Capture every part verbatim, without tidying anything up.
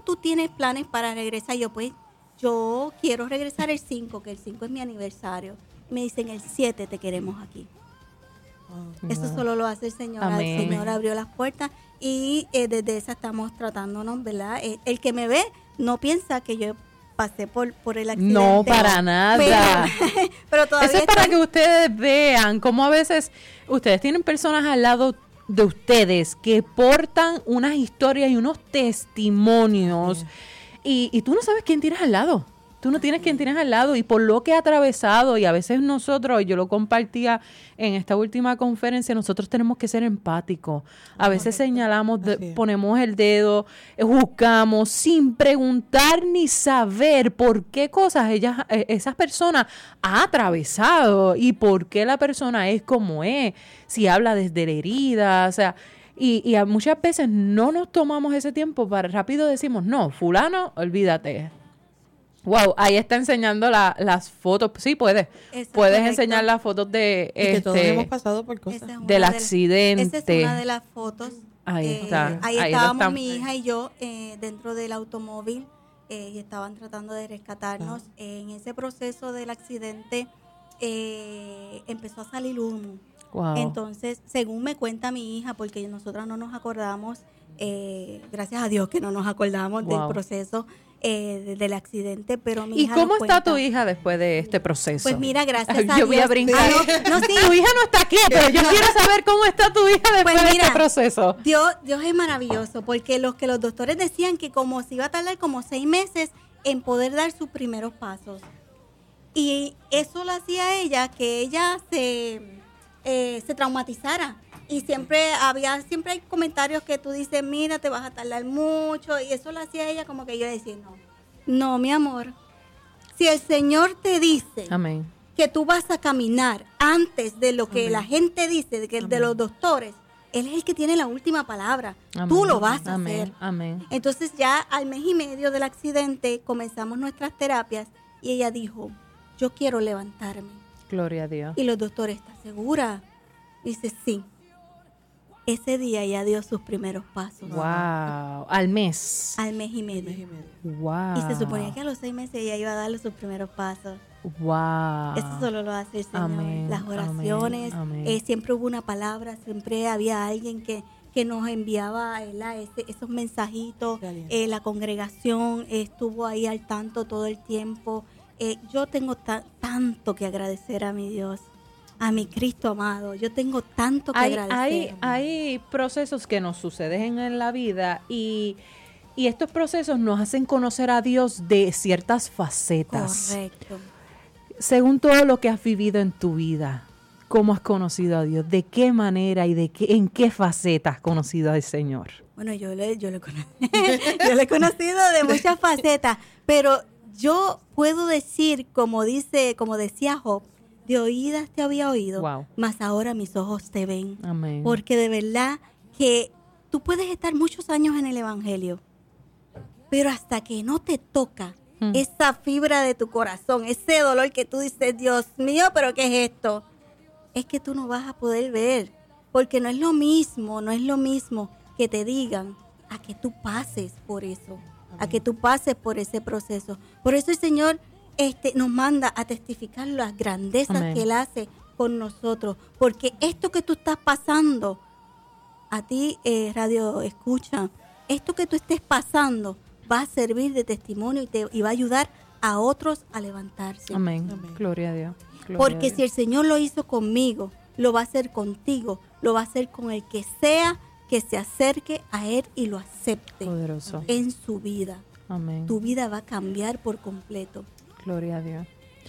tú tienes planes para regresar? Yo, pues, yo quiero regresar el cinco, que el cinco es mi aniversario. Me dicen, el siete te queremos aquí. Oh, eso wow. Solo lo hace el Señor. Amén. El Señor abrió las puertas y eh, desde esa estamos tratándonos, ¿verdad? Eh, el que me ve no piensa que yo pasé por, por el accidente. No, para nada. Pero, pero todavía eso es están... para que ustedes vean cómo a veces ustedes tienen personas al lado de ustedes que portan unas historias y unos testimonios sí. y, y tú no sabes quién tienes al lado. Tú no tienes quien tienes al lado y por lo que ha atravesado, y a veces nosotros, yo lo compartía en esta última conferencia, nosotros tenemos que ser empáticos. A veces señalamos, de, ponemos el dedo, juzgamos sin preguntar ni saber por qué cosas ellas, esas personas ha atravesado y por qué la persona es como es, si habla desde la herida, o sea... Y, y a muchas veces no nos tomamos ese tiempo para rápido decimos, no, fulano, olvídate. Wow, ahí está enseñando la, las fotos. Sí, puedes. Puedes correcto. Enseñar las fotos de y que este, todos hemos pasado por cosas. Es del de accidente. La, esa es una de las fotos. Ahí eh, está. Ahí, ahí estábamos está. mi hija y yo eh, dentro del automóvil eh, y estaban tratando de rescatarnos. Ah. Eh, en ese proceso del accidente eh, empezó a salir humo. Wow. Entonces, según me cuenta mi hija, porque nosotras no nos acordamos, eh, gracias a Dios que no nos acordamos wow. del proceso eh, del accidente, pero mi ¿Y hija cómo nos está cuenta, tu hija después de este proceso? Pues mira, gracias Ay, a yo Dios. voy a brincar. Ah, no, no, sí. Tu hija no está aquí, pero yo quiero saber cómo está tu hija después pues mira, de este proceso. Dios, Dios es maravilloso, porque los que los doctores decían que como se iba a tardar como seis meses en poder dar sus primeros pasos. Y eso lo hacía ella, que ella se, eh, se traumatizara. Y siempre había, siempre hay comentarios que tú dices, mira, te vas a tardar mucho. Y eso lo hacía ella como que yo decía, no, no, mi amor. Si el Señor te dice Amén. que tú vas a caminar antes de lo que Amén. La gente dice, de, que, de los doctores, Él es el que tiene la última palabra. Amén. Tú lo vas a Amén. hacer. Amén. Entonces ya al mes y medio del accidente comenzamos nuestras terapias y ella dijo, yo quiero levantarme. Gloria a Dios. Y los doctores, ¿estás segura? Dice, sí. Ese día ella dio sus primeros pasos. Wow. Al mes. Al mes y medio. Mes y medio. Wow. Y se suponía que a los seis meses ella iba a darle sus primeros pasos. Wow. Eso solo lo hace el Señor. Amén. Las oraciones. Amén. Amén. Eh, siempre hubo una palabra, siempre había alguien que, que nos enviaba ¿verdad? Ese, esos mensajitos. Eh, la congregación estuvo ahí al tanto todo el tiempo. Eh, yo tengo ta- tanto que agradecer a mi Dios. A mi Cristo amado, yo tengo tanto que hay, agradecer. Hay, hay procesos que nos suceden en la vida y, y estos procesos nos hacen conocer a Dios de ciertas facetas. Correcto. Según todo lo que has vivido en tu vida, ¿cómo has conocido a Dios? ¿De qué manera y de qué, en qué faceta has conocido al Señor? Bueno, yo le, yo le, cono- yo le he conocido de muchas facetas, pero yo puedo decir, como dice, como decía Job, de oídas te había oído, wow. mas ahora mis ojos te ven. Amén. Porque de verdad que tú puedes estar muchos años en el Evangelio, pero hasta que no te toca hmm. esa fibra de tu corazón, ese dolor que tú dices, Dios mío, ¿pero qué es esto? Es que tú no vas a poder ver, porque no es lo mismo, no es lo mismo que te digan a que tú pases por eso, Amén. A que tú pases por ese proceso. Por eso el Señor Este, nos manda a testificar las grandezas Amén. Que Él hace con nosotros, porque esto que tú estás pasando, a ti eh, radio escucha, esto que tú estés pasando va a servir de testimonio y, te, y va a ayudar a otros a levantarse. Amén. Amén. Gloria a Dios. Gloria porque a Dios. Si el Señor lo hizo conmigo, lo va a hacer contigo, lo va a hacer con el que sea que se acerque a Él y lo acepte Poderoso. En su vida. Amén. Tu vida va a cambiar por completo. Gloria a Dios.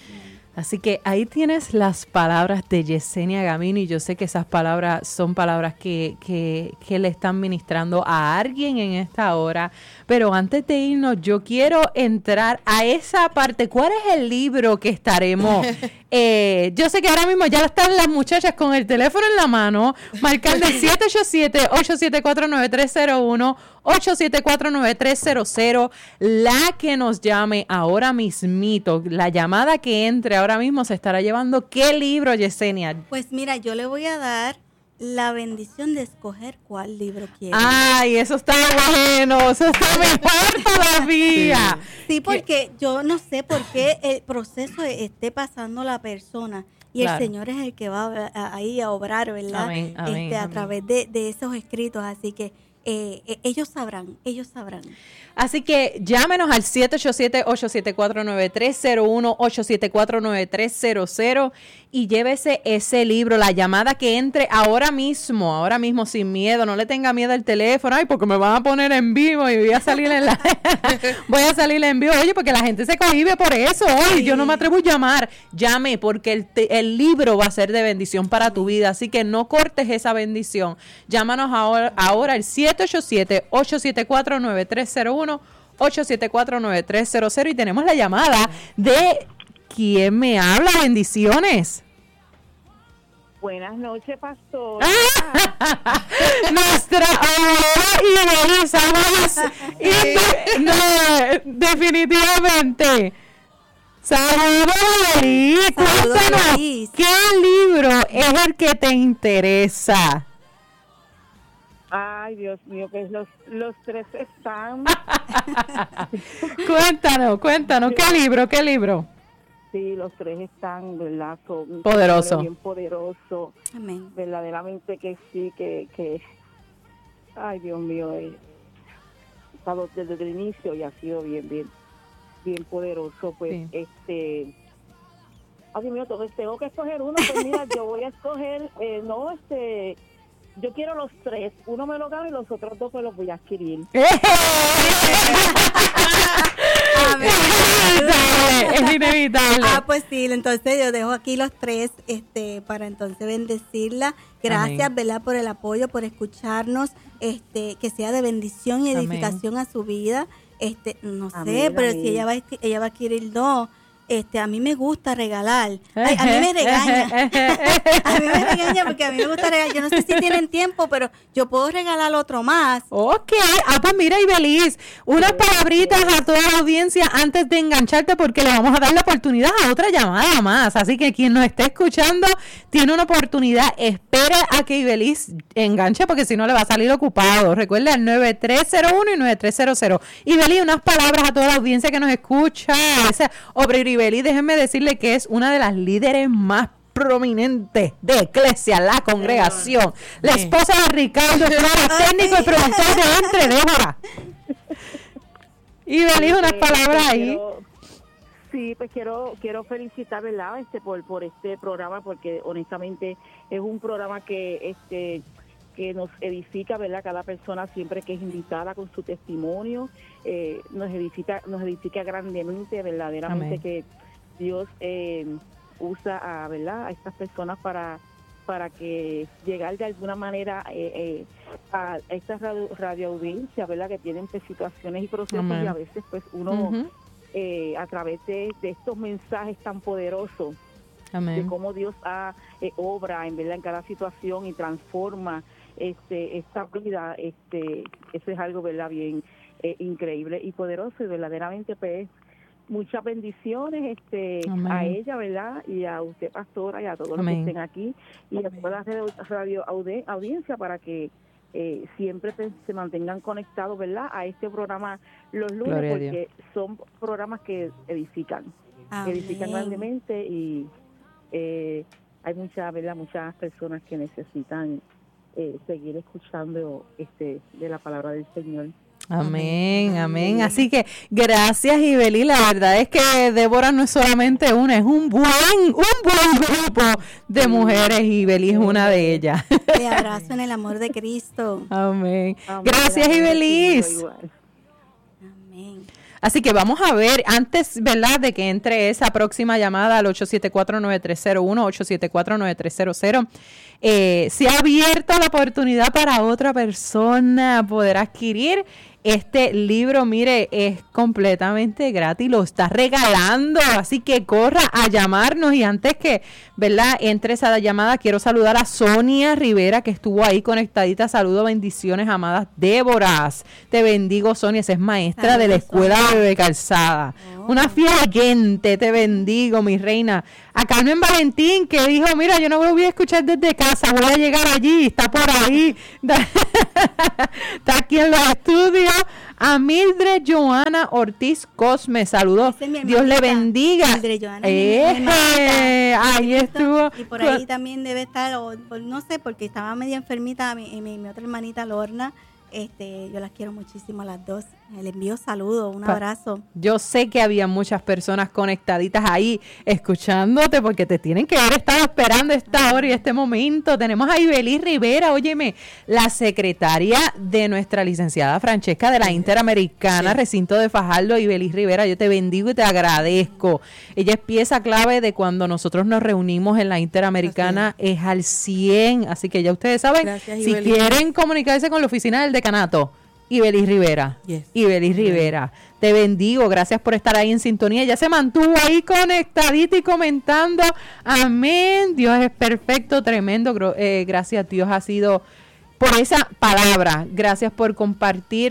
Así que ahí tienes las palabras de Yesenia Gamino y yo sé que esas palabras son palabras que, que, que le están ministrando a alguien en esta hora. Pero antes de irnos, yo quiero entrar a esa parte. ¿Cuál es el libro que estaremos? eh, yo sé que ahora mismo ya están las muchachas con el teléfono en la mano, marcando el siete ocho siete, ocho siete cuatro, nueve tres cero uno, ocho siete cuatro, nueve tres cero cero. La que nos llame ahora mismito, la llamada que entre ahora mismo se estará llevando. ¿Qué libro, Yesenia? Pues mira, yo le voy a dar la bendición de escoger cuál libro quiere. Ay, eso está bueno, eso está mejor sabía. Sí, porque yo no sé por qué el proceso esté pasando la persona y claro. el Señor es el que va a, ahí a obrar, ¿verdad? Amén, amén, este, a amén. través de, de esos escritos, así que eh, eh, ellos sabrán, ellos sabrán. Así que llámenos al siete ocho siete, ocho siete cuatro, nueve tres cero uno, ocho siete cuatro, nueve tres cero cero y llévese ese libro, la llamada que entre ahora mismo, ahora mismo sin miedo, no le tenga miedo al teléfono, ay, porque me van a poner en vivo y voy a salir en la voy a salir en vivo, oye, porque la gente se cohíbe por eso, ay, sí. yo no me atrevo a llamar, llame, porque el, te, el libro va a ser de bendición para tu vida, así que no cortes esa bendición, llámanos ahora, ahora al siete ocho siete, ocho siete cuatro, nueve tres cero uno, ocho siete cuatro, nueve tres cero cero y tenemos la llamada de ¿quién me habla? Bendiciones. Buenas noches, pastora. Nuestra abuela Ibeliz, vamos, y no, definitivamente. Saludos, Ibeliz. Cuéntanos, ¿qué libro es el que te interesa? Ay, Dios mío, que los, los tres están. Cuéntanos, cuéntanos, ¿qué libro, qué libro? Sí, los tres están, ¿verdad? Son poderoso. Bien poderoso. Amén. Verdaderamente que sí, que, que ay, Dios mío, he estado desde el inicio y ha sido bien, bien, bien poderoso. Pues, sí. este, ay, Dios mío, entonces tengo que escoger uno. Pues mira, yo voy a escoger, eh, no, este... Yo quiero los tres. Uno me lo gano y los otros dos me los voy a adquirir. Es inevitable. Ah, pues sí, entonces yo dejo aquí los tres este, para entonces bendecirla. Gracias, Amén. ¿verdad? Por el apoyo, por escucharnos. Este, que sea de bendición y edificación Amén. A su vida. Este, no Amén, sé, pero Amén. Si ella va, ella va a adquirir dos. Este, a mí me gusta regalar. Ay, a mí me regaña. A mí me regaña porque a mí me gusta regalar. Yo no sé si tienen tiempo, pero yo puedo regalar otro más. Ok. Ah, pues mira, Ibeliz, unas palabritas a toda la audiencia antes de engancharte porque le vamos a dar la oportunidad a otra llamada más. Así que quien nos esté escuchando tiene una oportunidad. Espera a que Ibeliz enganche porque si no le va a salir ocupado. Recuerda el nueve tres cero uno y nueve tres cero cero. Ibeliz, unas palabras a toda la audiencia que nos escucha. Esa obra Ibeliz, déjenme decirle que es una de las líderes más prominentes de Eclesia, la congregación, la esposa de Ricardo, el técnico y productor de Entre Débora. Ibeliz, unas palabras ahí. Quiero, sí, pues quiero quiero felicitar, ¿verdad? Este por por este programa porque honestamente es un programa que este que nos edifica, ¿verdad? Cada persona siempre que es invitada con su testimonio, eh, nos edifica nos edifica grandemente, verdaderamente Amén. Que Dios eh, usa a, ¿verdad? A estas personas para para que llegar de alguna manera eh, eh, a esta radio, radio audiencia, ¿verdad? Que tienen pues, situaciones y procesos Amén. Y a veces pues uno uh-huh. eh, a través de, de estos mensajes tan poderosos Amén. De cómo Dios ha, eh, obra en verdad en cada situación y transforma este esta vida, este eso es algo verdad bien eh, increíble y poderoso y verdaderamente pues muchas bendiciones este Amén. A ella, verdad, y a usted, pastora, y a todos Amén. Los que estén aquí y a toda la radio audi- audiencia para que eh, siempre se, se mantengan conectados, verdad, a este programa los lunes Gloria porque son programas que edifican, Amén. Edifican grandemente y eh, hay muchas, verdad, muchas personas que necesitan Eh, seguir escuchando este de la palabra del Señor. Amén, amén, amén. Así que gracias, Ibeliz. La verdad es que Débora no es solamente una, es un buen, un buen grupo de mujeres y Ibeliz es una de ellas. Te abrazo en el amor de Cristo. Amén. Amén. Gracias, Ibeliz. Amén. Así que vamos a ver, antes, ¿verdad?, de que entre esa próxima llamada al ocho siete cuatro, nueve tres cero uno, ocho siete cuatro, nueve tres cero cero, eh, se ha abierto la oportunidad para otra persona poder adquirir este libro. Mire, es completamente gratis, lo está regalando, así que corra a llamarnos. Y antes que, ¿verdad?, entre esa llamada, quiero saludar a Sonia Rivera, que estuvo ahí conectadita. Saludo, bendiciones, amadas Déboras. Te bendigo, Sonia, esa es maestra Saludos, de la Escuela de Calzada. Oh. Una fiel oyente, te bendigo, mi reina. A Carmen Valentín, que dijo, mira, yo no lo voy a escuchar desde casa, voy a llegar allí, está por ahí, está aquí en los estudios. A Mildred Joana Ortiz Cosme, saludos. Esa es mi Dios le hermanita, bendiga. Mildred Joana, Eje, mi hermanita. ahí estuvo. Y por ahí también debe estar, o, o no sé, porque estaba media enfermita mi, mi, mi otra hermanita Lorna. Este, yo las quiero muchísimo a las dos. Le envío saludos, un Pa- abrazo. Yo sé que había muchas personas conectaditas ahí escuchándote porque te tienen que haber estado esperando esta hora y este momento. Tenemos a Ibeliz Rivera, óyeme, la secretaria de nuestra licenciada Francesca de la Interamericana, Sí. recinto de Fajardo. Ibeliz Rivera, yo te bendigo y te agradezco. Ella es pieza clave de cuando nosotros nos reunimos en la Interamericana, es al cien, así que ya ustedes saben, Gracias, si Ibeliz. quieren comunicarse con la oficina del decanato, Ibeliz Rivera. Yes. Ibeliz Rivera, te bendigo, gracias por estar ahí en sintonía. Ya se mantuvo ahí conectadita y comentando. Amén. Dios es perfecto, tremendo. Gro- eh, gracias, Dios ha sido por esa palabra. Gracias por compartir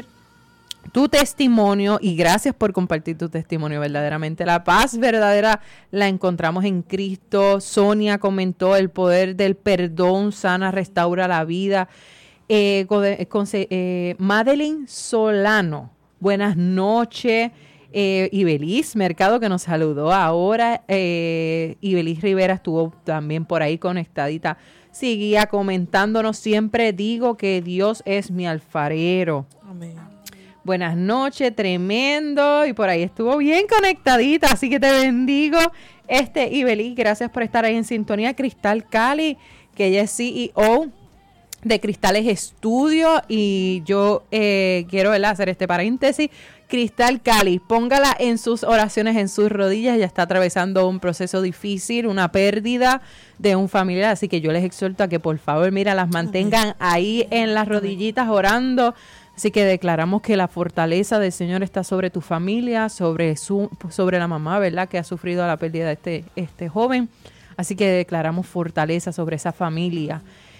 tu testimonio y gracias por compartir tu testimonio. Verdaderamente la paz verdadera la encontramos en Cristo. Sonia comentó: el poder del perdón sana, restaura la vida. Eh, con, con, eh, Madeline Solano, buenas noches. Eh, Ibeliz Mercado, que nos saludó ahora. eh, Ibeliz Rivera estuvo también por ahí conectadita, seguía comentándonos: siempre digo que Dios es mi alfarero. Amén. Buenas noches, tremendo. Y por ahí estuvo bien conectadita, así que te bendigo. Este, Ibeliz, gracias por estar ahí en sintonía. Cristal Cali, que ella es C E O de Cristales Estudio, y yo eh, quiero, ¿verdad?, hacer este paréntesis. Cristal Cali, póngala en sus oraciones, en sus rodillas. Ella está atravesando un proceso difícil, una pérdida de un familiar, así que yo les exhorto a que por favor, mira, las mantengan ahí en las rodillitas orando. Así que declaramos que la fortaleza del Señor está sobre tu familia, sobre su, sobre la mamá, ¿verdad?, que ha sufrido la pérdida de este, este joven. Así que declaramos fortaleza sobre esa familia.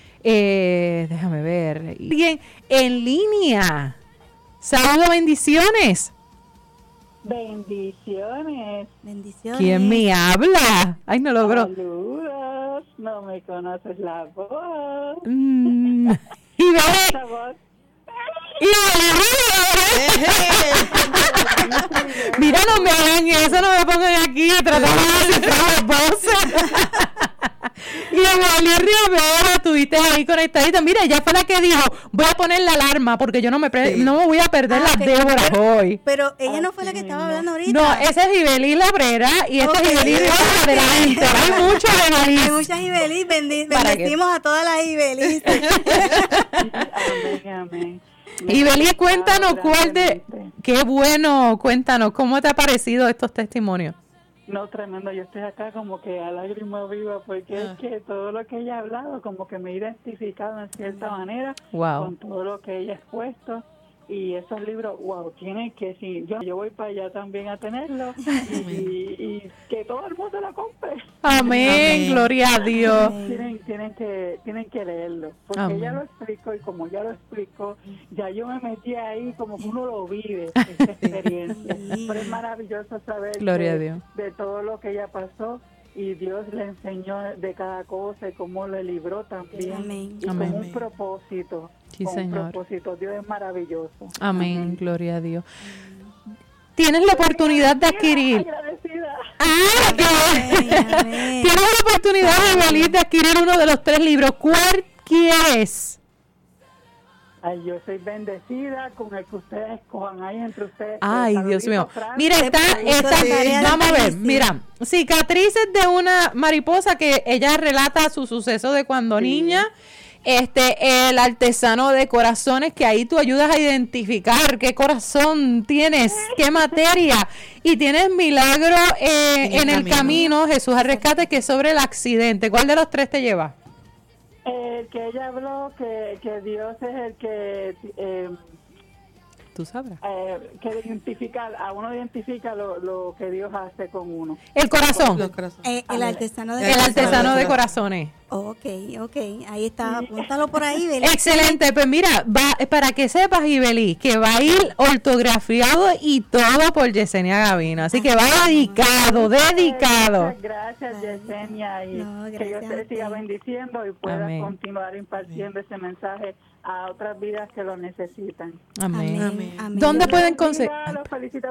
Eh, déjame ver. Bien, en línea. Saludos, bendiciones. Bendiciones. Bendiciones. ¿Quién me habla? Ay, no logro. Saludos. No me conoces la voz. Mm, y ve, Esa voz. y ve. Mira, no me hagan eso, no me pongan aquí tratando de descifrar las voces. Y Evelyn Rivera, tuviste ahí conectadita. Mira, ella fue la que dijo: voy a poner la alarma porque yo no me, pre- Sí. no me voy a perder Ah, las ok. Déboras hoy. Pero ella no fue la que Así estaba mismo. hablando ahorita. No, esa es Ibeliz Labrera y esta Ok. es Ibeliz Rivera de la Inter. Hay muchos Hay Ibeliz. muchas Ibeliz, bendi- ¿Para qué? bendecimos a todas las Ibeliz. Amén, amén. Me Ibeliz, ha cuéntanos gustado cuál de... grandemente. Qué bueno, cuéntanos, ¿cómo te ha parecido estos testimonios? No, tremendo. Yo estoy acá como que a lágrima viva porque Ah. es que todo lo que ella ha hablado como que me he identificado en cierta manera Wow. con todo lo que ella ha expuesto. Y esos libros, wow, tienen que, si yo, yo voy para allá también a tenerlos y, y que todo el mundo lo compre. Amén, Amén. gloria a Dios. Tienen, tienen que tienen que leerlo, porque Amén. ella lo explicó y como ya lo explicó, ya yo me metí ahí como que uno lo vive, esta experiencia. Sí. Pero es maravilloso saber Gloria de, a Dios. de todo lo que ella pasó y Dios le enseñó de cada cosa y cómo le libró también. Amén. Y Amén. con un propósito, Sí, con Señor. un propósito. Dios es maravilloso. Amén, gloria a Dios. Tienes la oportunidad de adquirir. Agradecida. ¡Ah, qué Amén, amén. Tienes la oportunidad, Ibeliz, de adquirir uno de los tres libros. ¿Cuál quieres? Ay, yo soy bendecida con el que ustedes escojan ahí entre ustedes. Ay, Saludito, Dios mío. Fran. Mira, está, puso está, la tarea vamos a ver, difícil. mira, cicatrices de una mariposa, que ella relata su suceso de cuando niña. Este, el artesano de corazones, que ahí tú ayudas a identificar qué corazón tienes, qué materia. Y tienes Milagro eh, en, el camino, Jesús al rescate, que es sobre el accidente. ¿Cuál de los tres te lleva? El que ella habló, que, que Dios es el que eh, Tú sabrás. eh, que identifica, a uno identifica lo, lo que Dios hace con uno. El corazón. Los corazones. Eh, el artesano de El El artesano de corazones. Ok, ok, ahí está, apúntalo por ahí, Ibeliz. Excelente, pues mira, va, para que sepas, Ibeliz, que va a ir ortografiado y todo por Yesenia Gavino, así que va dedicado, dedicado. Muchas gracias, Yesenia, y No, que gracias Dios a te ti. siga bendiciendo y pueda Amén. continuar impartiendo ese mensaje a otras vidas que lo necesitan. Amén. Amén, amén. ¿Dónde Dios pueden los conseguir? bendiga, los felicito